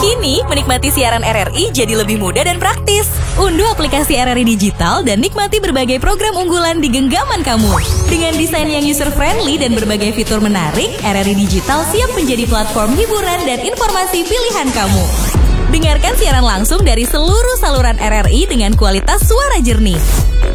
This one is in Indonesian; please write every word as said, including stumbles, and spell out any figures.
Kini, menikmati siaran R R I jadi lebih mudah dan praktis. Unduh aplikasi R R I Digital dan nikmati berbagai program unggulan di genggaman kamu. Dengan desain yang user-friendly dan berbagai fitur menarik, R R I Digital siap menjadi platform hiburan dan informasi pilihan kamu. Dengarkan siaran langsung dari seluruh saluran R R I dengan kualitas suara jernih.